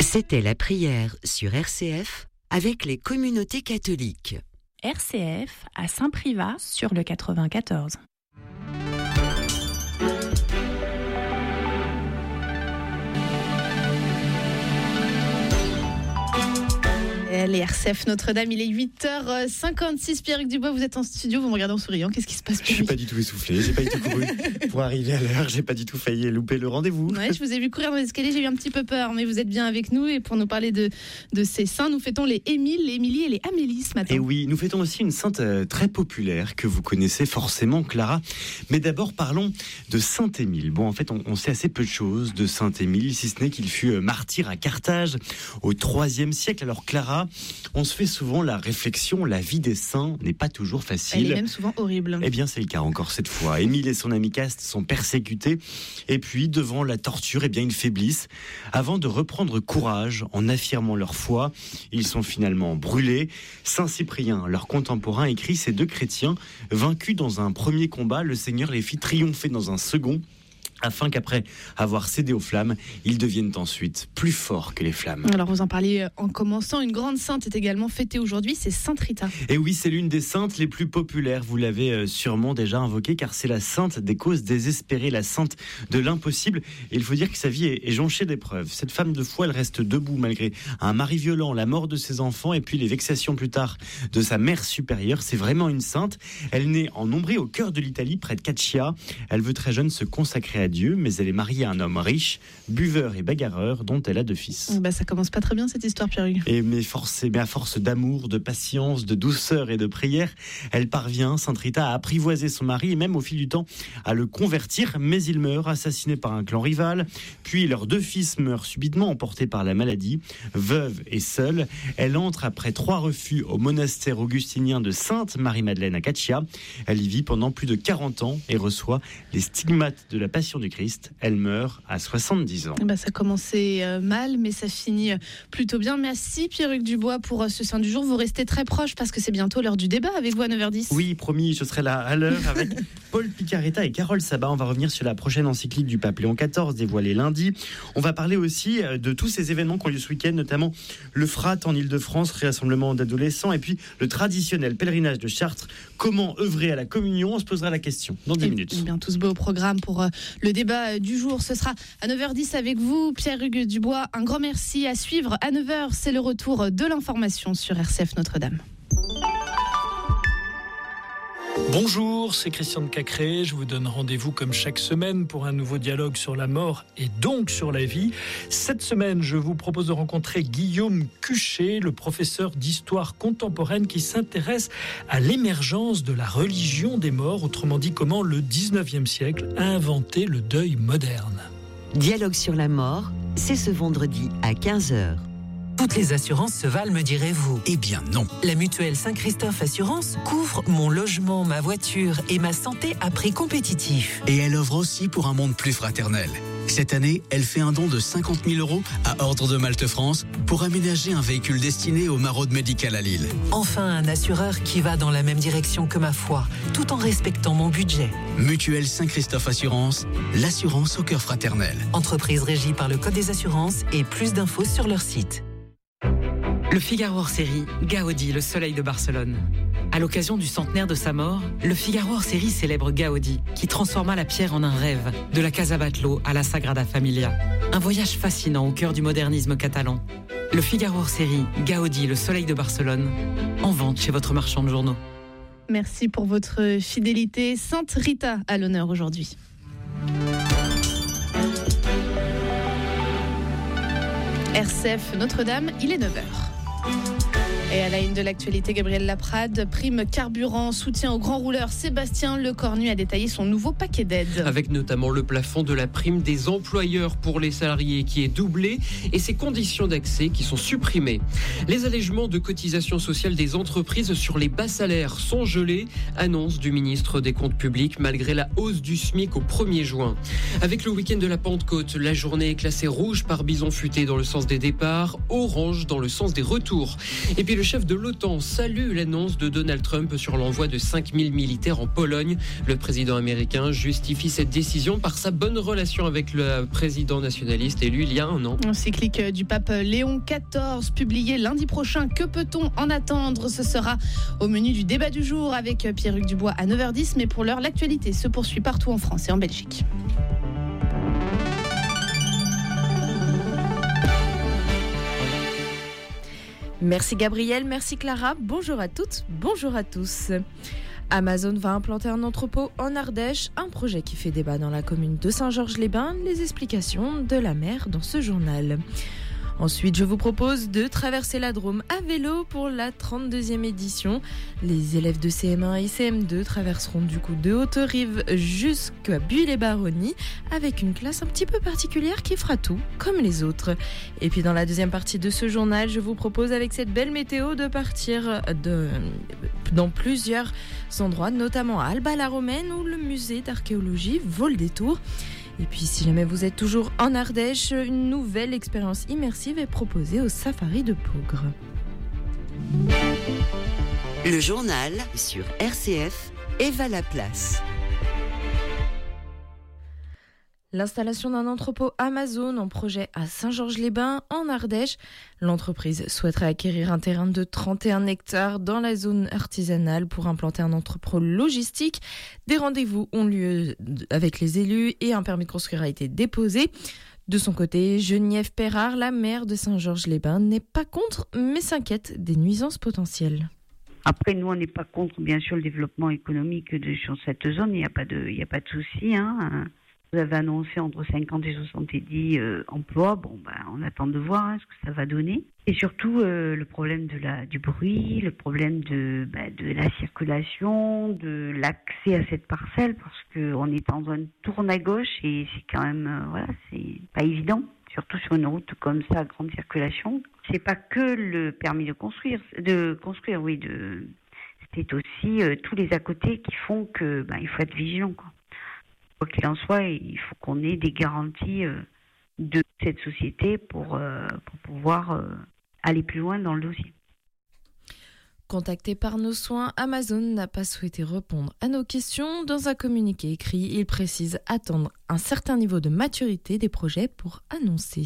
C'était la prière sur RCF avec les communautés catholiques. RCF à Saint-Privat sur le 94. Les RCF Notre-Dame, il est 8h56. Pierre-Hugues Dubois, vous êtes en studio, vous me regardez en souriant. Qu'est-ce qui se passe? Je suis pas du tout essoufflé, j'ai pas du tout couru pour arriver à l'heure, j'ai pas du tout failli louper le rendez-vous. Ouais, je vous ai vu courir dans les escaliers, j'ai eu un petit peu peur, mais vous êtes bien avec nous. Et pour nous parler de ces saints, nous fêtons les Émile, les Émilie et les Amélie ce matin. Et oui, nous fêtons aussi une sainte très populaire que vous connaissez forcément, Clara. Mais d'abord, parlons de Saint Émile. Bon, en fait, on sait assez peu de choses de Saint Émile, si ce n'est qu'il fut martyr à Carthage au IIIe siècle. Alors, Clara, on se fait souvent la réflexion, la vie des saints n'est pas toujours facile. Elle est même souvent horrible. Eh bien, c'est le cas encore cette fois. Émile et son ami Caste sont persécutés. Et puis, devant la torture, eh bien, ils faiblissent. Avant de reprendre courage en affirmant leur foi, ils sont finalement brûlés. Saint Cyprien, leur contemporain, écrit: ces deux chrétiens, vaincus dans un premier combat, le Seigneur les fit triompher dans un second, afin qu'après avoir cédé aux flammes, ils deviennent ensuite plus forts que les flammes. Alors vous en parliez en commençant, une grande sainte est également fêtée aujourd'hui, c'est Sainte Rita. Et oui, c'est l'une des saintes les plus populaires, vous l'avez sûrement déjà invoquée, car c'est la sainte des causes désespérées, la sainte de l'impossible. Et il faut dire que sa vie est jonchée d'épreuves. Cette femme de foi, elle reste debout malgré un mari violent, la mort de ses enfants et puis les vexations plus tard de sa mère supérieure. C'est vraiment une sainte. Elle naît en Ombrie, au cœur de l'Italie, près de Caccia. Elle veut très jeune se consacrer à Dieu, mais elle est mariée à un homme riche, buveur et bagarreur, dont elle a 2 fils. Ça commence pas très bien cette histoire, Pierre-Hugues. Mais à force d'amour, de patience, de douceur et de prière, elle parvient, Sainte Rita, à apprivoiser son mari et même au fil du temps à le convertir, mais il meurt, assassiné par un clan rival. Puis leurs 2 fils meurent subitement, emportés par la maladie. Veuve et seule, elle entre après 3 refus au monastère augustinien de Sainte Marie-Madeleine à Caccia. Elle y vit pendant plus de 40 ans et reçoit les stigmates de la Passion du Christ. Elle meurt à 70 ans. Ça commençait mal, mais ça finit plutôt bien. Merci Pierre-Hugues Dubois pour ce Saint du jour. Vous restez très proche parce que c'est bientôt l'heure du débat avec vous à 9h10. Oui, promis, je serai là à l'heure avec Paul Picaretta et Carole Sabat. On va revenir sur la prochaine encyclique du pape Léon XIV, dévoilée lundi. On va parler aussi de tous ces événements qui ont lieu ce week-end, notamment le FRAT en Ile-de-France, rassemblement d'adolescents, et puis le traditionnel pèlerinage de Chartres. Comment œuvrer à la communion? On se posera la question dans 10 minutes. Eh bien, tout ce beau programme pour le débat du jour. Ce sera à 9h10 avec vous, Pierre-Hugues Dubois. Un grand merci. À suivre à 9h, c'est le retour de l'information sur RCF Notre-Dame. Bonjour, c'est Christian de Cacré. Je vous donne rendez-vous comme chaque semaine pour un nouveau dialogue sur la mort et donc sur la vie. Cette semaine, je vous propose de rencontrer Guillaume Cuchet, le professeur d'histoire contemporaine qui s'intéresse à l'émergence de la religion des morts, autrement dit comment le 19e siècle a inventé le deuil moderne. Dialogue sur la mort, c'est ce vendredi à 15h. Toutes les assurances se valent, me direz-vous? Eh bien non. La mutuelle Saint-Christophe Assurance couvre mon logement, ma voiture et ma santé à prix compétitif. Et elle œuvre aussi pour un monde plus fraternel. Cette année, elle fait un don de 50 000 € à Ordre de Malte France pour aménager un véhicule destiné aux maraudes médicales à Lille. Enfin, un assureur qui va dans la même direction que ma foi, tout en respectant mon budget. Mutuelle Saint-Christophe Assurance, l'assurance au cœur fraternel. Entreprise régie par le Code des assurances et plus d'infos sur leur site. Le Figaro hors série, Gaudi, le soleil de Barcelone. À l'occasion du centenaire de sa mort, le Figaro hors série célèbre Gaudi, qui transforma la pierre en un rêve, de la Casa Batlló à la Sagrada Familia. Un voyage fascinant au cœur du modernisme catalan. Le Figaro hors série, Gaudi, le soleil de Barcelone, en vente chez votre marchand de journaux. Merci pour votre fidélité. Sainte Rita à l'honneur aujourd'hui. RCF Notre-Dame, il est 9h. Et à la une de l'actualité, Gabriel Laprade, prime carburant, soutien au grand rouleur. Sébastien Lecornu a détaillé son nouveau paquet d'aides. Avec notamment le plafond de la prime des employeurs pour les salariés qui est doublé et ses conditions d'accès qui sont supprimées. Les allègements de cotisations sociales des entreprises sur les bas salaires sont gelés, annonce du ministre des Comptes publics malgré la hausse du SMIC au 1er juin. Avec le week-end de la Pentecôte, la journée est classée rouge par Bison Futé dans le sens des départs, orange dans le sens des retours. Et puis le chef de l'OTAN salue l'annonce de Donald Trump sur l'envoi de 5000 militaires en Pologne. Le président américain justifie cette décision par sa bonne relation avec le président nationaliste élu il y a un an. Encyclique du pape Léon XIV, publié lundi prochain. Que peut-on en attendre ? Ce sera au menu du débat du jour avec Pierre-Luc Dubois à 9h10. Mais pour l'heure, l'actualité se poursuit partout en France et en Belgique. Merci Gabriel, merci Clara, bonjour à toutes, bonjour à tous. Amazon va implanter un entrepôt en Ardèche, un projet qui fait débat dans la commune de Saint-Georges-les-Bains. Les explications de la maire dans ce journal. Ensuite, je vous propose de traverser la Drôme à vélo pour la 32e édition. Les élèves de CM1 et CM2 traverseront du coup de Haute-Rive jusqu'à Buis-les-Baronnies avec une classe un petit peu particulière qui fera tout comme les autres. Et puis dans la deuxième partie de ce journal, je vous propose avec cette belle météo de partir dans plusieurs endroits, notamment à Alba-la-Romaine où le musée d'archéologie vaut le détour. Et puis si jamais vous êtes toujours en Ardèche, une nouvelle expérience immersive est proposée au Safari de Peaugres. Le journal sur RCF, Eva Laplace. L'installation d'un entrepôt Amazon en projet à Saint-Georges-les-Bains, en Ardèche. L'entreprise souhaiterait acquérir un terrain de 31 hectares dans la zone artisanale pour implanter un entrepôt logistique. Des rendez-vous ont lieu avec les élus et un permis de construire a été déposé. De son côté, Geneviève Perrard, la maire de Saint-Georges-les-Bains, n'est pas contre, mais s'inquiète des nuisances potentielles. Après, nous, on n'est pas contre, bien sûr, le développement économique sur cette zone. Il n'y a pas de souci, Vous avez annoncé entre 50 et 70 emplois. On attend de voir ce que ça va donner. Et surtout, le problème du bruit, le problème de la circulation, de l'accès à cette parcelle, parce qu'on est en zone tourne à gauche et c'est quand même, c'est pas évident. Surtout sur une route comme ça, à grande circulation. C'est pas que le permis de construire, c'est aussi tous les à côté qui font que, il faut être vigilant, quoi. Quoi qu'il en soit, il faut qu'on ait des garanties de cette société pour pouvoir aller plus loin dans le dossier. Contacté par nos soins, Amazon n'a pas souhaité répondre à nos questions. Dans un communiqué écrit, il précise attendre un certain niveau de maturité des projets pour annoncer.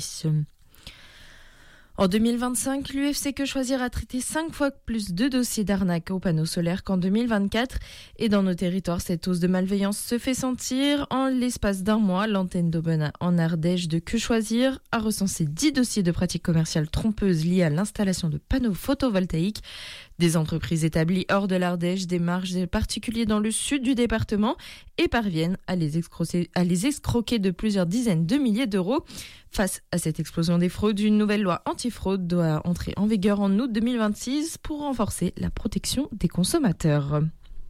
En 2025, l'UFC Que Choisir a traité 5 fois plus de dossiers d'arnaque aux panneaux solaires qu'en 2024. Et dans nos territoires, cette hausse de malveillance se fait sentir. En l'espace d'un mois, l'antenne d'Aubenas en Ardèche de Que Choisir a recensé 10 dossiers de pratiques commerciales trompeuses liées à l'installation de panneaux photovoltaïques. Des entreprises établies hors de l'Ardèche démarchent des particuliers dans le sud du département et parviennent à les escroquer de plusieurs dizaines de milliers d'euros. Face à cette explosion des fraudes, une nouvelle loi antifraude doit entrer en vigueur en août 2026 pour renforcer la protection des consommateurs.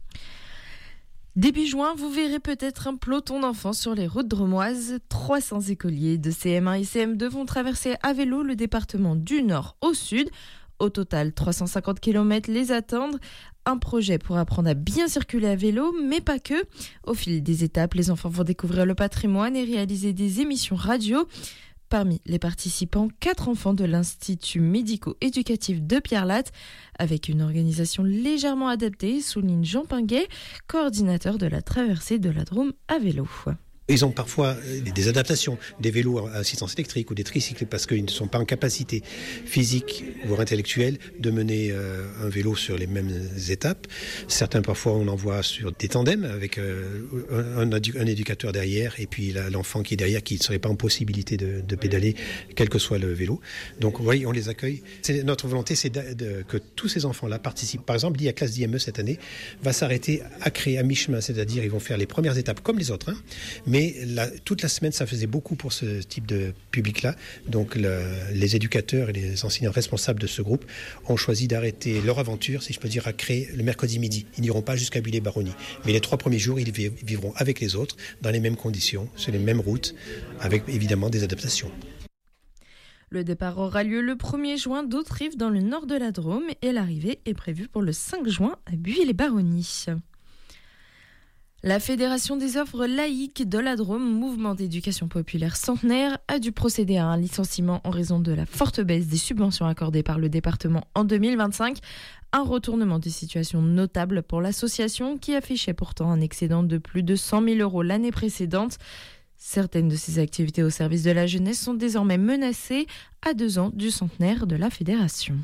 Début juin, vous verrez peut-être un peloton d'enfants sur les routes drômoises. 300 écoliers de CM1 et CM2 vont traverser à vélo le département du nord au sud. Au total, 350 km les attendent. Un projet pour apprendre à bien circuler à vélo, mais pas que. Au fil des étapes, les enfants vont découvrir le patrimoine et réaliser des émissions radio. Parmi les participants, 4 enfants de l'Institut médico-éducatif de Pierre-Latte, avec une organisation légèrement adaptée, souligne Jean Pinguet, coordinateur de la traversée de la Drôme à vélo. Ils ont parfois des adaptations, des vélos à assistance électrique ou des tricycles parce qu'ils ne sont pas en capacité physique voire intellectuelle de mener un vélo sur les mêmes étapes. Certains parfois on envoie sur des tandems avec un éducateur derrière et puis l'enfant qui est derrière qui ne serait pas en possibilité de pédaler quel que soit le vélo. Donc vous voyez, on les accueille. Notre volonté c'est que tous ces enfants-là participent. Par exemple, la classe d'IME cette année va s'arrêter à créer à mi-chemin, c'est-à-dire ils vont faire les premières étapes comme les autres, mais toute la semaine, ça faisait beaucoup pour ce type de public-là. Donc les éducateurs et les enseignants responsables de ce groupe ont choisi d'arrêter leur aventure, si je peux dire, à créer le mercredi midi. Ils n'iront pas jusqu'à Buis-les-Baronnies. Mais les 3 premiers jours, ils vivront avec les autres, dans les mêmes conditions, sur les mêmes routes, avec évidemment des adaptations. Le départ aura lieu le 1er juin d'Haute-Rive dans le nord de la Drôme et l'arrivée est prévue pour le 5 juin à Buis-les-Baronnies. La Fédération des œuvres laïques de la Drôme, mouvement d'éducation populaire centenaire, a dû procéder à un licenciement en raison de la forte baisse des subventions accordées par le département en 2025. Un retournement de situation notable pour l'association qui affichait pourtant un excédent de plus de 100 000 € l'année précédente. Certaines de ses activités au service de la jeunesse sont désormais menacées à 2 ans du centenaire de la fédération.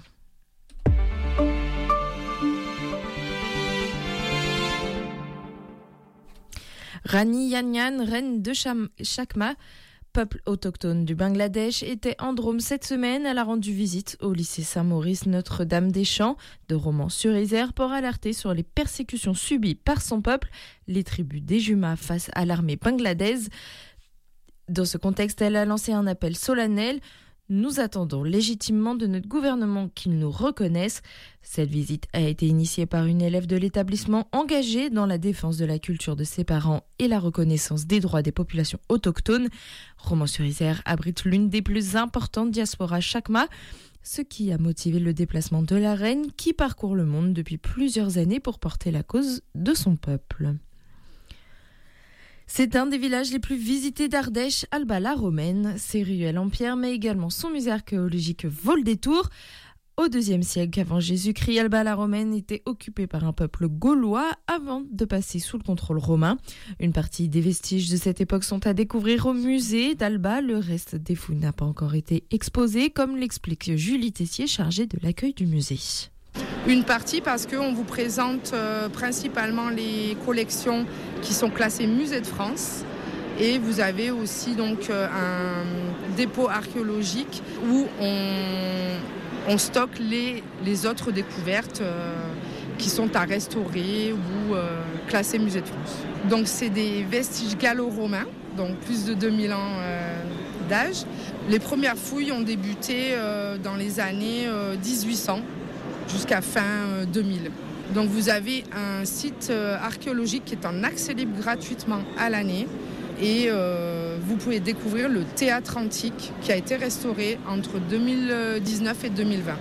Rani Yanyan, reine de Chakma, peuple autochtone du Bangladesh, était en Drôme cette semaine. Elle a rendu visite au lycée Saint-Maurice Notre-Dame-des-Champs de Romans-sur-Isère pour alerter sur les persécutions subies par son peuple, les tribus des Juma face à l'armée bangladaise. Dans ce contexte, elle a lancé un appel solennel. Nous attendons légitimement de notre gouvernement qu'il nous reconnaisse. Cette visite a été initiée par une élève de l'établissement engagée dans la défense de la culture de ses parents et la reconnaissance des droits des populations autochtones. Romans-sur-Isère abrite l'une des plus importantes diasporas Chakma, ce qui a motivé le déplacement de la reine qui parcourt le monde depuis plusieurs années pour porter la cause de son peuple. C'est un des villages les plus visités d'Ardèche, Alba-la-Romaine. Ses ruelles en pierre, mais également son musée archéologique Vol des Tours. Au IIe siècle avant Jésus-Christ, Alba-la-Romaine était occupée par un peuple gaulois avant de passer sous le contrôle romain. Une partie des vestiges de cette époque sont à découvrir au musée d'Alba. Le reste des fouilles n'a pas encore été exposé, comme l'explique Julie Tessier, chargée de l'accueil du musée. Une partie parce qu'on vous présente principalement les collections qui sont classées Musée de France. Et vous avez aussi donc un dépôt archéologique où on stocke les autres découvertes qui sont à restaurer ou classées Musée de France. Donc c'est des vestiges gallo-romains, donc plus de 2000 ans d'âge. Les premières fouilles ont débuté dans les années 1800. Jusqu'à fin 2000. Donc vous avez un site archéologique qui est en accès libre gratuitement à l'année et vous pouvez découvrir le théâtre antique qui a été restauré entre 2019 et 2020.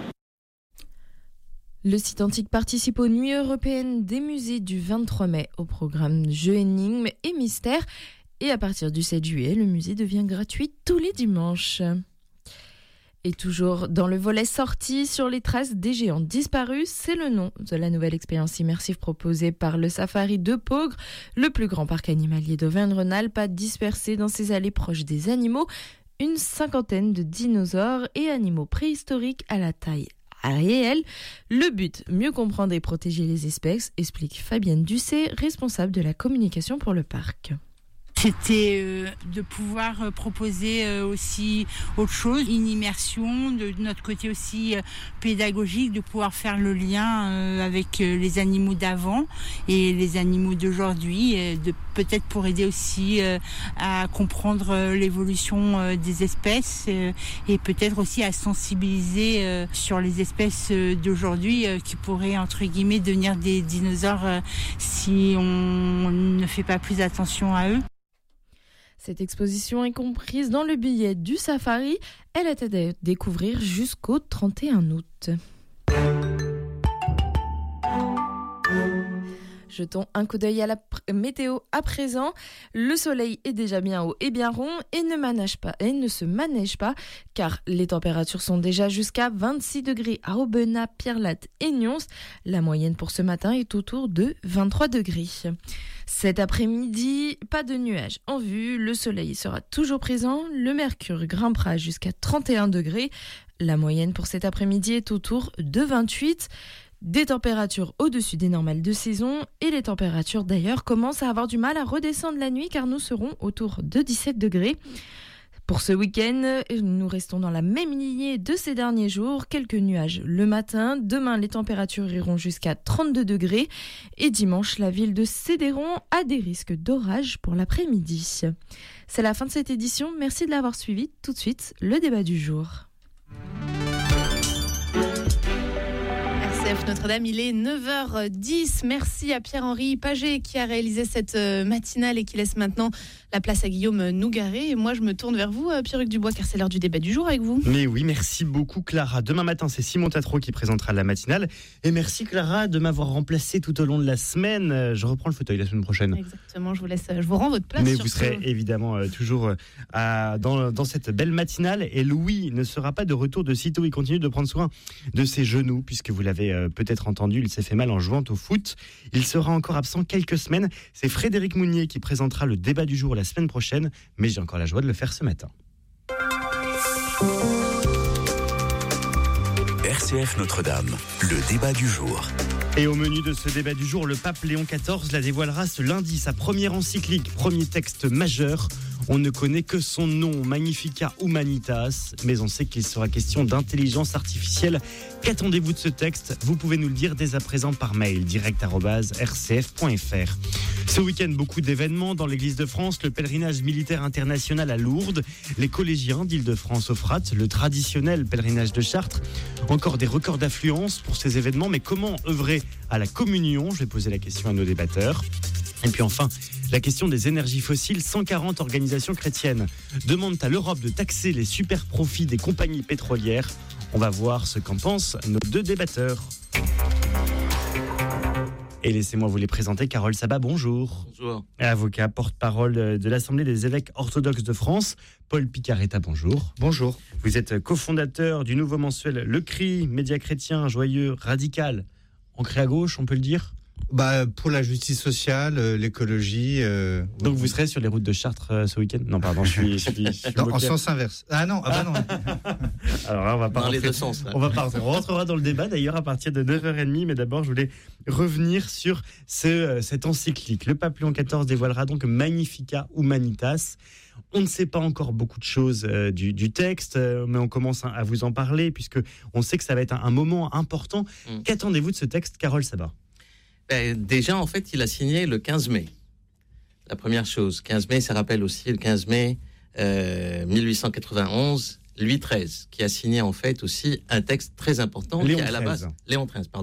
Le site antique participe aux Nuits européennes des musées du 23 mai au programme Jeux, énigmes et mystères. Et à partir du 7 juillet, le musée devient gratuit tous les dimanches. Et toujours dans le volet sortie sur les traces des géants disparus, c'est le nom de la nouvelle expérience immersive proposée par le Safari de Peaugres, le plus grand parc animalier d'Auvergne-Rhône-Alpes, a dispersé dans ses allées proches des animaux une 50aine de dinosaures et animaux préhistoriques à la taille réelle. Le but, mieux comprendre et protéger les espèces, explique Fabienne Ducet, responsable de la communication pour le parc. C'était de pouvoir proposer aussi autre chose, une immersion, de notre côté aussi pédagogique, de pouvoir faire le lien avec les animaux d'avant et les animaux d'aujourd'hui, peut-être pour aider aussi à comprendre l'évolution des espèces et peut-être aussi à sensibiliser sur les espèces d'aujourd'hui qui pourraient entre guillemets devenir des dinosaures si on ne fait pas plus attention à eux. Cette exposition est comprise dans le billet du Safari. Elle est à découvrir jusqu'au 31 août. Jetons un coup d'œil à la météo à présent. Le soleil est déjà bien haut et bien rond et ne se manège pas car les températures sont déjà jusqu'à 26 degrés à Aubenas, Pierrelatte et Nyons. La moyenne pour ce matin est autour de 23 degrés. Cet après-midi, pas de nuages en vue, le soleil sera toujours présent, le mercure grimpera jusqu'à 31 degrés. La moyenne pour cet après-midi est autour de 28. Des températures au-dessus des normales de saison et les températures d'ailleurs commencent à avoir du mal à redescendre la nuit car nous serons autour de 17 degrés. Pour ce week-end, nous restons dans la même lignée de ces derniers jours. Quelques nuages le matin. Demain, les températures iront jusqu'à 32 degrés. Et dimanche, la ville de Cédéron a des risques d'orage pour l'après-midi. C'est la fin de cette édition. Merci de l'avoir suivi. Tout de suite, le débat du jour. RCF Notre-Dame, il est 9h10. Merci à Pierre-Henri Paget qui a réalisé cette matinale et qui laisse maintenant la place à Guillaume Nougaret. Et moi, je me tourne vers vous, Pierre-Hugues Dubois, car c'est l'heure du débat du jour avec vous. Mais oui, merci beaucoup Clara. Demain matin, c'est Simon Tatro qui présentera la matinale. Et merci Clara de m'avoir remplacé tout au long de la semaine. Je reprends le fauteuil la semaine prochaine. Exactement, je vous rends votre place. Mais vous serez évidemment toujours dans cette belle matinale. Et Louis ne sera pas de retour de sitôt. Il continue de prendre soin de ses genoux, puisque vous l'avez peut-être entendu, il s'est fait mal en jouant au foot. Il sera encore absent quelques semaines. C'est Frédéric Mounier qui présentera le débat du jour la semaine prochaine, mais j'ai encore la joie de le faire ce matin. RCF Notre-Dame, le débat du jour. Et au menu de ce débat du jour, le pape Léon XIV la dévoilera ce lundi, sa première encyclique, premier texte majeur. On ne connaît que son nom, Magnificat Humanitas, mais on sait qu'il sera question d'intelligence artificielle. Qu'attendez-vous de ce texte ? Vous pouvez nous le dire dès à présent par mail, direct@rcf.fr. Ce week-end, beaucoup d'événements dans l'Église de France, le pèlerinage militaire international à Lourdes, les collégiens d'Île-de-France au Frat, le traditionnel pèlerinage de Chartres, encore des records d'affluence pour ces événements, mais comment œuvrer à la communion ? Je vais poser la question à nos débatteurs. Et puis enfin, la question des énergies fossiles. 140 organisations chrétiennes demandent à l'Europe de taxer les super profits des compagnies pétrolières. On va voir ce qu'en pensent nos deux débatteurs. Et laissez-moi vous les présenter. Carole Sabat, bonjour. Bonjour. Avocat, porte-parole de l'Assemblée des évêques orthodoxes de France. Paul Picaretta, bonjour. Bonjour. Vous êtes cofondateur du nouveau mensuel Le Cri, média chrétien, joyeux, radical, ancré à gauche, on peut le dire ? Pour la justice sociale, l'écologie. Donc vous serez sur les routes de Chartres ce week-end ? Non, pardon, je suis non, en sens inverse. Ah non, non. Alors là, on va pas dans les deux sens. Là. On rentrera dans le débat d'ailleurs à partir de 9h30, mais d'abord je voulais revenir sur cette encyclique. Le pape Léon XIV dévoilera donc Magnificat Humanitas. On ne sait pas encore beaucoup de choses du texte, mais on commence à vous en parler, puisque on sait que ça va être un moment important. Qu'attendez-vous de ce texte, Carole Sabat ? Déjà, en fait, il a signé le 15 mai. La première chose. 15 mai, ça rappelle aussi le 15 mai 1891, Louis XIII, qui a signé en fait aussi un texte très important. Léon qui à la base, Léon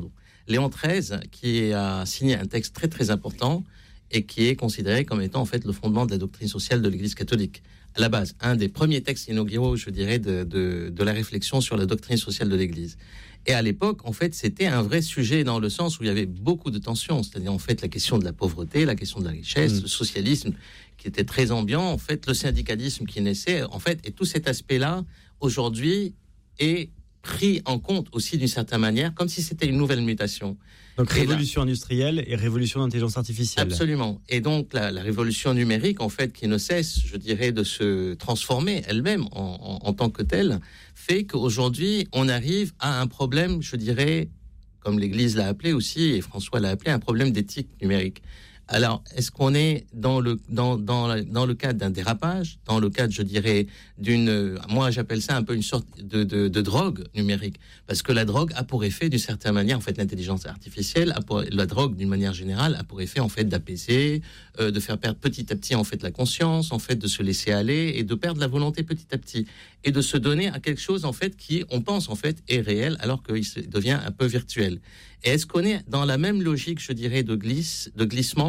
XIII, qui a signé un texte très très important et qui est considéré comme étant en fait le fondement de la doctrine sociale de l'Église catholique. À la base, un des premiers textes inauguraux, je dirais, de la réflexion sur la doctrine sociale de l'Église. Et à l'époque, en fait, c'était un vrai sujet dans le sens où il y avait beaucoup de tensions, c'est-à-dire en fait la question de la pauvreté, la question de la richesse, le socialisme qui était très ambiant, en fait, le syndicalisme qui naissait, en fait, et tout cet aspect-là, aujourd'hui, est pris en compte aussi d'une certaine manière, comme si c'était une nouvelle mutation. Donc révolution industrielle et révolution d'intelligence artificielle. Absolument. Et donc la révolution numérique, en fait, qui ne cesse, je dirais, de se transformer elle-même en tant que telle, fait qu'aujourd'hui, on arrive à un problème, je dirais, comme l'Église l'a appelé aussi, et François l'a appelé, un problème d'éthique numérique. Alors, est-ce qu'on est dans le cadre d'un dérapage, dans le cadre, je dirais, moi j'appelle ça un peu une sorte de drogue numérique, parce que la drogue a pour effet, d'une certaine manière, en fait, l'intelligence artificielle, la drogue, d'une manière générale, a pour effet, en fait, d'apaiser, de faire perdre petit à petit, en fait, la conscience, en fait, de se laisser aller et de perdre la volonté petit à petit, et de se donner à quelque chose, en fait, qui, on pense, en fait, est réel, alors qu'il devient un peu virtuel. Et est-ce qu'on est dans la même logique, je dirais, de glissement ?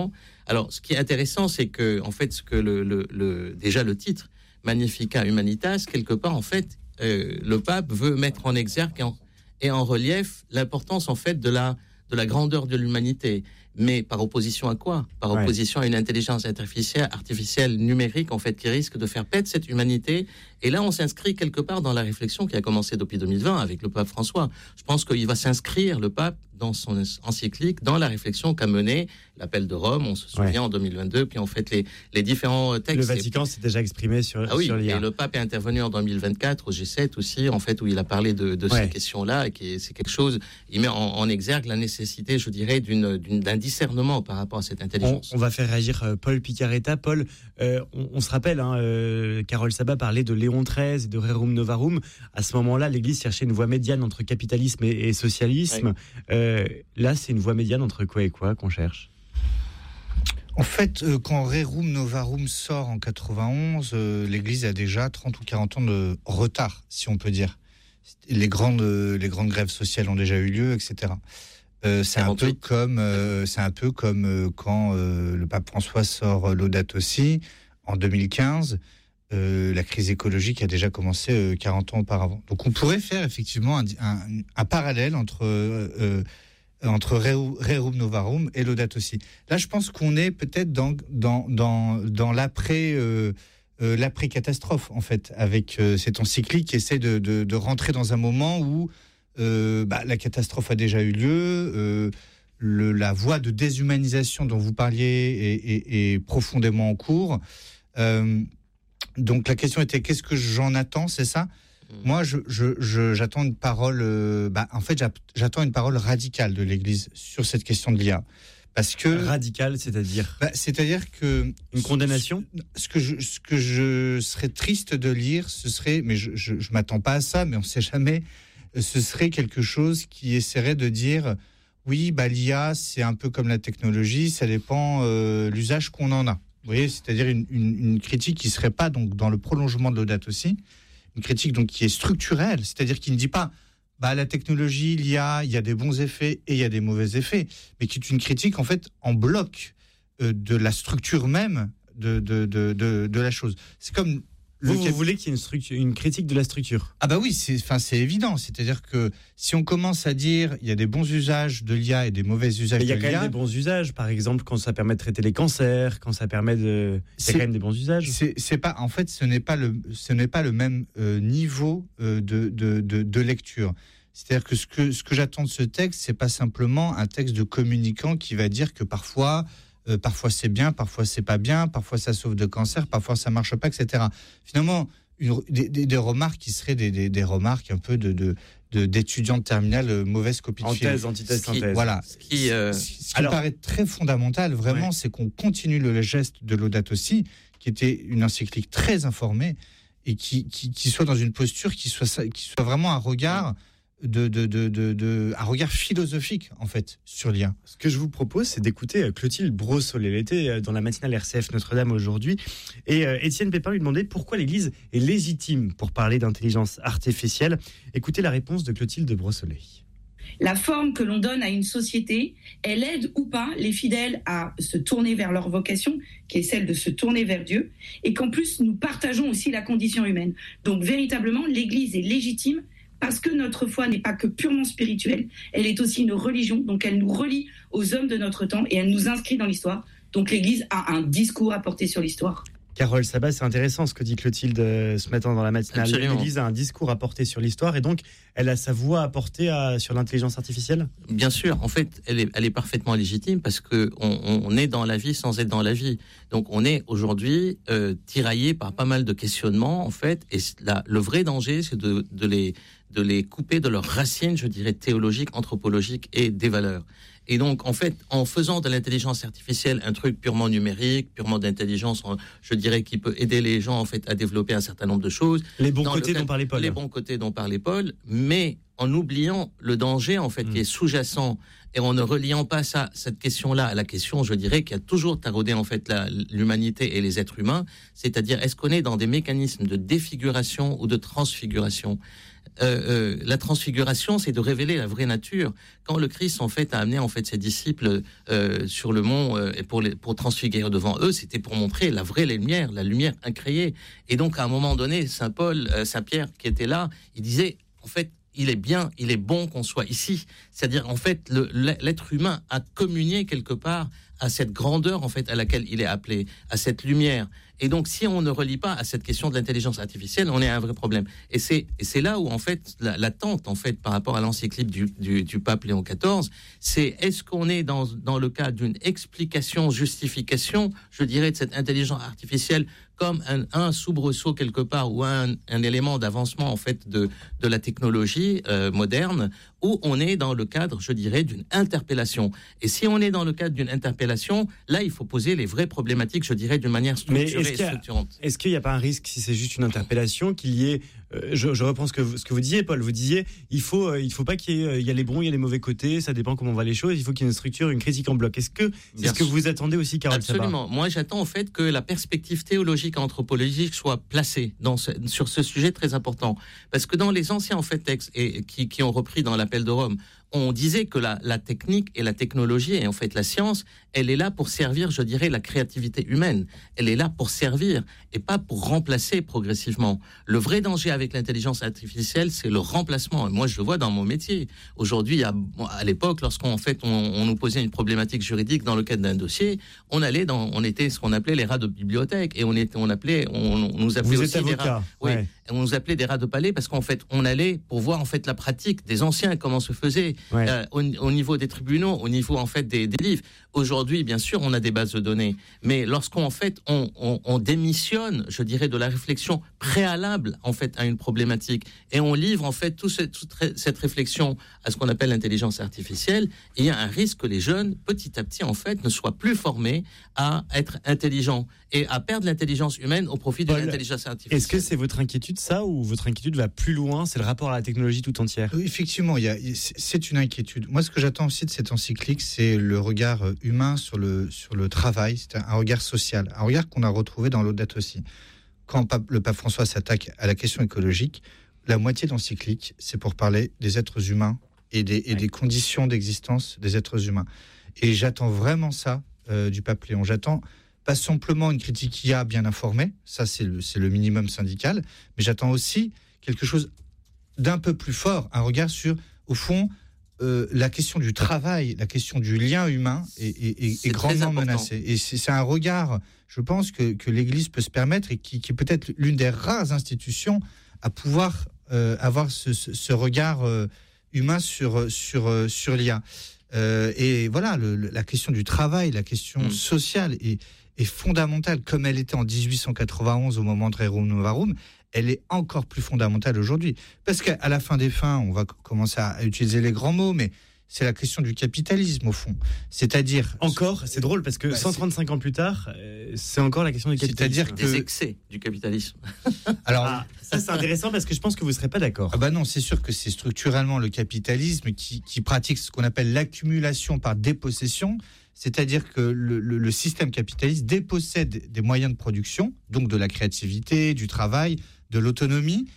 Alors, ce qui est intéressant, c'est que, en fait, déjà le titre, Magnificat Humanitas, quelque part, en fait, le pape veut mettre en exergue et en relief l'importance, en fait, de la grandeur de l'humanité. Mais par opposition à quoi ? Par opposition à une intelligence artificielle numérique, en fait, qui risque de faire perdre cette humanité. Et là, on s'inscrit quelque part dans la réflexion qui a commencé depuis 2020 avec le pape François. Je pense qu'il va s'inscrire, le pape, dans son encyclique, dans la réflexion qu'a menée l'appel de Rome, on se souvient, en 2022, puis en fait les différents textes. Le Vatican s'est déjà exprimé sur l'IA. Et le pape est intervenu en 2024 au G7 aussi, en fait, où il a parlé de ces questions-là, et c'est quelque chose, il met en exergue la nécessité, je dirais, d'un discernement par rapport à cette intelligence. On va faire réagir Paul Picaretta. Paul, on se rappelle, Carole Sabat parlait de Léon XIII et de Rerum Novarum. À ce moment-là, l'Église cherchait une voie médiane entre capitalisme et socialisme. Là, c'est une voie médiane entre quoi et quoi qu'on cherche ? En fait, quand Rerum Novarum sort en 91, l'Église a déjà 30 ou 40 ans de retard, si on peut dire. les grandes grèves sociales ont déjà eu lieu, etc. C'est un peu comme quand le pape François sort Laudato Si en 2015. La crise écologique a déjà commencé 40 ans auparavant. Donc on pourrait faire effectivement un parallèle entre Rerum Novarum et Laudato Si. Là, je pense qu'on est peut-être dans l'après-catastrophe, en fait, avec cette encyclique qui essaie de rentrer dans un moment où la catastrophe a déjà eu lieu, la voie de déshumanisation dont vous parliez est profondément en cours. Donc la question était, qu'est-ce que j'en attends, c'est ça ? Moi, j'attends une parole. J'attends une parole radicale de l'Église sur cette question de l'IA, parce que radicale, c'est-à-dire c'est-à-dire que une condamnation. Ce que je serais triste de lire, ce serait, mais je m'attends pas à ça, mais on sait jamais. Ce serait quelque chose qui essaierait de dire, oui, l'IA, c'est un peu comme la technologie, ça dépend l'usage qu'on en a. Vous voyez, c'est-à-dire une critique qui serait pas donc dans le prolongement de Laudato Si. Une critique donc qui est structurelle, c'est-à-dire qui ne dit pas la technologie, l'IA, il y a des bons effets et il y a des mauvais effets, mais qui est une critique en fait en bloc de la structure même de la chose. C'est comme vous voulez qu'il y ait une critique de la structure. Ah oui, c'est évident. C'est-à-dire que si on commence à dire il y a des bons usages de l'IA et des mauvais usages de l'IA... Il y a quand même des bons usages, par exemple, quand ça permet de traiter les cancers, quand ça permet de... C'est quand même des bons usages. C'est pas, en fait, ce n'est pas le même niveau de lecture. C'est-à-dire que ce que j'attends de ce texte, c'est pas simplement un texte de communicant qui va dire que parfois c'est bien, parfois c'est pas bien, parfois ça sauve de cancer, parfois ça marche pas, etc. Finalement, des remarques qui seraient des remarques un peu d'étudiants de terminale, mauvaise copie de film. Thèse, antithèse, synthèse. Voilà. Ce qui me paraît très fondamental, vraiment, c'est qu'on continue le geste de Laudato Si, qui était une encyclique très informée, et qui soit dans une posture qui soit vraiment un regard... un regard philosophique en fait sur l'IA. Ce que je vous propose, c'est d'écouter Clotilde Brossolet. Elle était dans la matinale RCF Notre-Dame aujourd'hui, et Étienne Pépin lui demandait pourquoi l'Église est légitime pour parler d'intelligence artificielle. Écoutez la réponse de Clotilde Brossolet. La forme que l'on donne à une société, elle aide ou pas les fidèles à se tourner vers leur vocation, qui est celle de se tourner vers Dieu, et qu'en plus nous partageons aussi la condition humaine. Donc véritablement, l'Église est légitime parce que notre foi n'est pas que purement spirituelle, elle est aussi une religion, donc elle nous relie aux hommes de notre temps et elle nous inscrit dans l'histoire. Donc l'Église a un discours à porter sur l'histoire. Carole Sabat, c'est intéressant ce que dit Clotilde ce matin dans la matinale. L'Église a un discours à porter sur l'histoire et donc elle a sa voix à porter sur l'intelligence artificielle ? Bien sûr, en fait, elle est parfaitement légitime parce qu'on est dans la vie sans être dans la vie. Donc on est aujourd'hui tiraillé par pas mal de questionnements, en fait, et le vrai danger, c'est de les couper de leurs racines, je dirais, théologiques, anthropologiques et des valeurs. Et donc, en fait, en faisant de l'intelligence artificielle un truc purement numérique, purement d'intelligence, je dirais, qui peut aider les gens, en fait, à développer un certain nombre de choses. Les bons côtés dont parlait Paul. Les bons côtés dont parlait Paul, mais en oubliant le danger, en fait, qui est sous-jacent, et en ne reliant pas cette question-là à la question, je dirais, qui a toujours taraudé, en fait, l'humanité et les êtres humains, c'est-à-dire, est-ce qu'on est dans des mécanismes de défiguration ou de transfiguration ? La transfiguration, c'est de révéler la vraie nature. Quand le Christ, en fait, a amené en fait ses disciples sur le mont pour transfigurer devant eux, c'était pour montrer la vraie lumière, la lumière incréée. Et donc, à un moment donné, Saint Pierre, qui était là, il disait, en fait, il est bon qu'on soit ici. C'est-à-dire, en fait, l'être humain a communié quelque part à cette grandeur, en fait, à laquelle il est appelé, à cette lumière. Et donc, si on ne relie pas à cette question de l'intelligence artificielle, on est à un vrai problème. Et c'est là où, en fait, l'attente, en fait, par rapport à l'encyclique du pape Léon XIV, c'est est-ce qu'on est dans le cas d'une explication, justification, je dirais, de cette intelligence artificielle comme un soubresaut quelque part ou un élément d'avancement, en fait, de la technologie moderne, ou on est dans le cadre, je dirais, d'une interpellation. Et si on est dans le cadre d'une interpellation, là, il faut poser les vraies problématiques, je dirais, d'une manière structurée et structurante. Est-ce qu'il n'y a pas un risque, si c'est juste une interpellation, qu'il y ait... je reprends ce que vous disiez, Paul. Vous disiez, il faut pas qu'il y ait les bons, il y a les mauvais côtés, ça dépend comment on voit les choses, il faut qu'il y ait une structure, une critique en bloc. Est-ce que c'est ce que vous attendez aussi, Carole Sabat ? Absolument. Moi, j'attends en fait que la perspective théologique et anthropologique soit placée sur ce sujet très important. Parce que dans les anciens en fait, textes qui ont repris dans l'appel de Rome, on disait que la technique et la technologie, et en fait la science, elle est là pour servir, je dirais, la créativité humaine. Elle est là pour servir et pas pour remplacer progressivement. Le vrai danger avec l'intelligence artificielle, c'est le remplacement. Moi, je le vois dans mon métier. Aujourd'hui, à l'époque, lorsqu'on on nous posait une problématique juridique dans le cadre d'un dossier, on était ce qu'on appelait les rats de bibliothèque et on nous appelait Vous aussi êtes des avocat, rats. Oui, ouais. on nous appelait des rats de palais parce qu'en fait, on allait pour voir en fait la pratique des anciens, comment se faisait. Ouais. Au niveau des tribunaux, au niveau en fait des livres. Aujourd'hui, bien sûr, on a des bases de données, mais lorsqu'on on démissionne, je dirais, de la réflexion préalable en fait à une problématique et on livre en fait toute cette réflexion à ce qu'on appelle l'intelligence artificielle, il y a un risque que les jeunes, petit à petit en fait, ne soient plus formés à être intelligents et à perdre l'intelligence humaine au profit de l'intelligence artificielle. Est-ce que c'est votre inquiétude, ça, ou votre inquiétude va plus loin, c'est le rapport à la technologie tout entière ? Effectivement, c'est une inquiétude. Moi, ce que j'attends aussi de cette encyclique, c'est le regard humain sur le travail. C'est un regard social, un regard qu'on a retrouvé dans Laudato Si. Quand le pape François s'attaque à la question écologique, la moitié de l'encyclique, c'est pour parler des êtres humains et des conditions d'existence des êtres humains. Et j'attends vraiment ça du pape Léon. J'attends pas simplement une critique IA bien informée, ça c'est le minimum syndical, mais j'attends aussi quelque chose d'un peu plus fort, un regard sur, au fond, la question du travail, la question du lien humain est grandement menacée. Et c'est un regard, je pense, que l'Église peut se permettre et qui est peut-être l'une des rares institutions à pouvoir avoir ce regard humain sur l'IA. Et voilà, la question du travail, la question sociale est fondamentale, comme elle était en 1891 au moment de Rerum Novarum. Elle est encore plus fondamentale aujourd'hui. Parce qu'à la fin des fins, on va commencer à utiliser les grands mots, mais c'est la question du capitalisme, au fond. C'est-à-dire... Encore, c'est drôle, parce que 135 ans plus tard, c'est encore la question du capitalisme. C'est-à-dire que... Des excès du capitalisme. Alors, ça, c'est intéressant, parce que je pense que vous ne serez pas d'accord. Ah bah non, c'est sûr que c'est structurellement le capitalisme qui pratique ce qu'on appelle l'accumulation par dépossession. C'est-à-dire que le système capitaliste dépossède des moyens de production, donc de la créativité, du travail, de l'autonomie,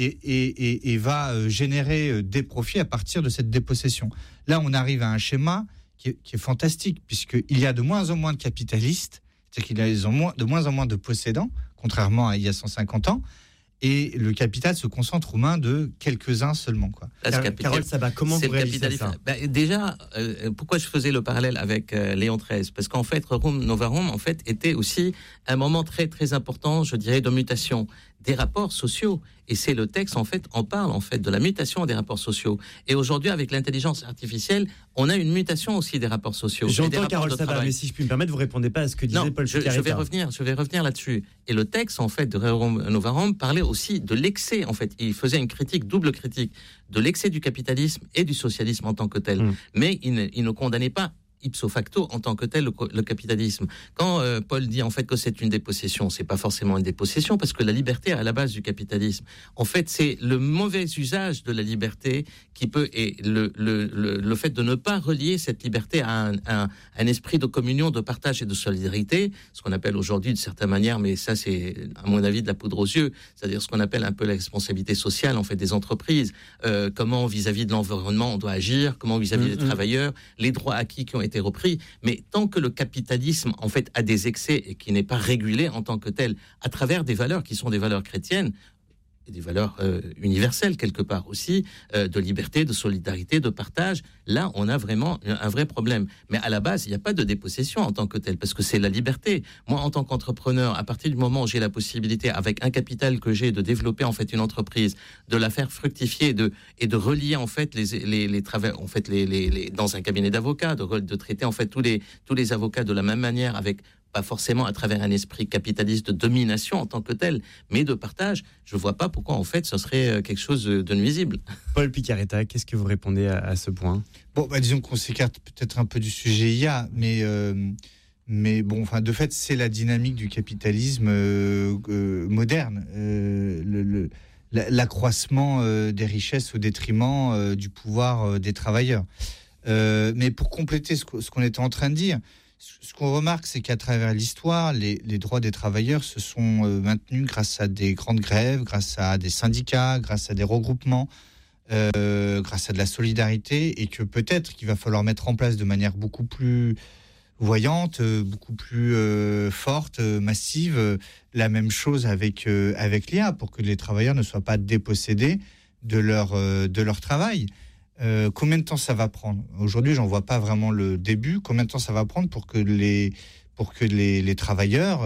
et va générer des profits à partir de cette dépossession. Là, on arrive à un schéma qui est fantastique, puisqu'il y a de moins en moins de capitalistes, c'est-à-dire qu'il y a de moins en moins de possédants, contrairement à il y a 150 ans, et le capital se concentre aux mains de quelques-uns seulement, quoi. Carole Sabat, comment vous réalisez ça ? Déjà, pourquoi je faisais le parallèle avec Léon XIII ? Parce qu'en fait, Rerum Novarum en fait, était aussi un moment très, très important, je dirais, de mutation des rapports sociaux. Et c'est le texte, en fait, en parle, en fait, de la mutation des rapports sociaux. Et aujourd'hui, avec l'intelligence artificielle, on a une mutation aussi des rapports sociaux. J'entends Carole Sabat, mais si je puis me permettre, vous ne répondez pas à ce que disait Paul Picaretta. Je vais revenir là-dessus. Et le texte, en fait, de Rerum Novarum parlait aussi de l'excès, en fait. Il faisait une double critique, de l'excès du capitalisme et du socialisme en tant que tel. Mais il ne condamnait pas ipso facto en tant que tel le capitalisme. Quand Paul dit en fait que c'est une dépossession, c'est pas forcément une dépossession parce que la liberté est à la base du capitalisme. En fait, c'est le mauvais usage de la liberté qui peut, et le fait de ne pas relier cette liberté à un esprit de communion, de partage et de solidarité, ce qu'on appelle aujourd'hui de certaine manière, mais ça c'est à mon avis de la poudre aux yeux, c'est-à-dire ce qu'on appelle un peu la responsabilité sociale en fait des entreprises, comment vis-à-vis de l'environnement on doit agir, comment vis-à-vis des travailleurs, les droits acquis qui ont été repris, mais tant que le capitalisme en fait a des excès et qui n'est pas régulé en tant que tel à travers des valeurs qui sont des valeurs chrétiennes et des valeurs universelles quelque part aussi, de liberté, de solidarité, de partage, là on a vraiment un vrai problème. Mais à la base, il n'y a pas de dépossession en tant que tel, parce que c'est la liberté. Moi, en tant qu'entrepreneur, à partir du moment où j'ai la possibilité, avec un capital que j'ai, de développer en fait une entreprise, de la faire fructifier et de relier en fait les travaux, en fait dans un cabinet d'avocats, de traiter en fait tous les avocats de la même manière avec pas forcément à travers un esprit capitaliste de domination en tant que tel, mais de partage. Je ne vois pas pourquoi, en fait, ce serait quelque chose de nuisible. Paul Picaretta, qu'est-ce que vous répondez à ce point ? Bon, disons qu'on s'écarte peut-être un peu du sujet IA, mais bon, enfin, de fait, c'est la dynamique du capitalisme moderne. L'accroissement des richesses au détriment du pouvoir des travailleurs. Mais pour compléter ce qu'on était en train de dire, ce qu'on remarque, c'est qu'à travers l'histoire, les droits des travailleurs se sont maintenus grâce à des grandes grèves, grâce à des syndicats, grâce à des regroupements, grâce à de la solidarité, et que peut-être qu'il va falloir mettre en place de manière beaucoup plus voyante, beaucoup plus forte, massive, la même chose avec l'IA, pour que les travailleurs ne soient pas dépossédés de leur travail. Combien de temps ça va prendre ? Aujourd'hui, j'en vois pas vraiment le début. Combien de temps ça va prendre pour que les travailleurs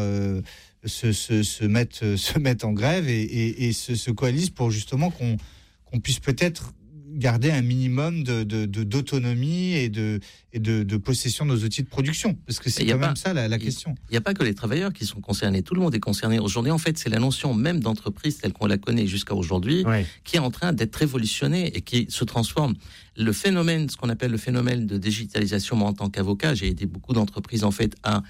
se mettent en grève et se coalisent pour justement qu'on puisse peut-être garder un minimum d'autonomie et de possession de nos outils de production, parce que c'est quand même ça la question. Il n'y a pas que les travailleurs qui sont concernés, tout le monde est concerné. Aujourd'hui, en fait, c'est la notion même d'entreprise telle qu'on la connaît jusqu'à aujourd'hui qui est en train d'être révolutionnée et qui se transforme. Le phénomène, ce qu'on appelle le phénomène de digitalisation, moi en tant qu'avocat, j'ai aidé beaucoup d'entreprises en fait à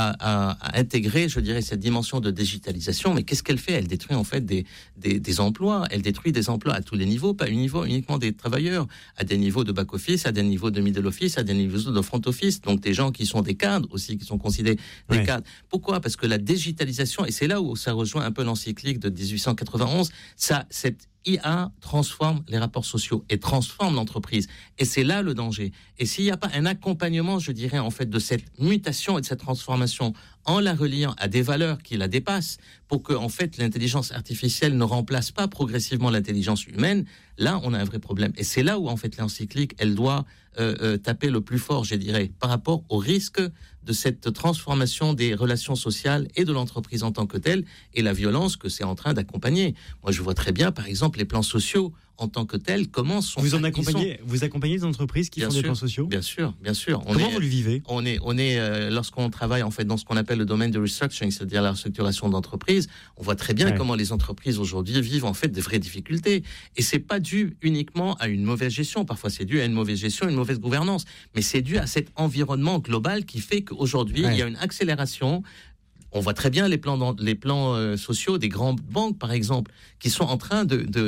intégrer, je dirais, cette dimension de digitalisation. Mais qu'est-ce qu'elle fait ? Elle détruit en fait des emplois. Elle détruit des emplois à tous les niveaux, pas uniquement des travailleurs, à des niveaux de back-office, à des niveaux de middle-office, à des niveaux de front-office. Donc des gens qui sont des cadres aussi, qui sont considérés des cadres. Pourquoi ? Parce que la digitalisation, et c'est là où ça rejoint un peu l'encyclique de 1891, cette IA transforme les rapports sociaux et transforme l'entreprise. Et c'est là le danger. Et s'il n'y a pas un accompagnement, je dirais, en fait, de cette mutation et de cette transformation en la reliant à des valeurs qui la dépassent, pour que, en fait, l'intelligence artificielle ne remplace pas progressivement l'intelligence humaine, là, on a un vrai problème. Et c'est là où, en fait, l'encyclique, elle doit taper le plus fort, je dirais, par rapport au risque de cette transformation des relations sociales et de l'entreprise en tant que telle, et la violence que c'est en train d'accompagner. Moi, je vois très bien, par exemple, les plans sociaux en tant que tels, comment sont... Vous accompagnez des entreprises qui font des plans sociaux ? Bien sûr. Comment vous le vivez ? On est lorsqu'on travaille en fait dans ce qu'on appelle le domaine de restructuring, c'est-à-dire la restructuration d'entreprise, on voit très bien comment les entreprises aujourd'hui vivent en fait des vraies difficultés. Et c'est pas dû uniquement à une mauvaise gestion. Parfois, c'est dû à une mauvaise gestion, une mauvaise gouvernance. Mais c'est dû à cet environnement global qui fait qu'aujourd'hui, il y a une accélération. On voit très bien les plans sociaux des grandes banques, par exemple, qui sont en train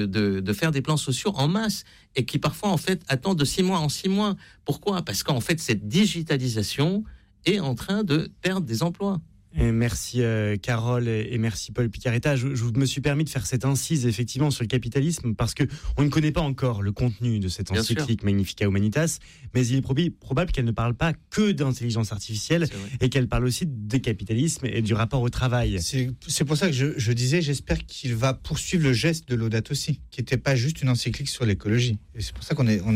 de faire des plans sociaux en masse et qui parfois, en fait, attendent de 6 mois en 6 mois. Pourquoi ? Parce qu'en fait, cette digitalisation est en train de perdre des emplois. Et merci Carole et merci Paul Picaretta. Je me suis permis de faire cette incise effectivement sur le capitalisme parce que on ne connaît pas encore le contenu de cette encyclique Magnificat Humanitas, mais il est probable qu'elle ne parle pas que d'intelligence artificielle et qu'elle parle aussi de capitalisme et du rapport au travail. C'est pour ça que je disais, j'espère qu'il va poursuivre le geste de Laudato Si, qui n'était pas juste une encyclique sur l'écologie. Et c'est pour ça qu'on a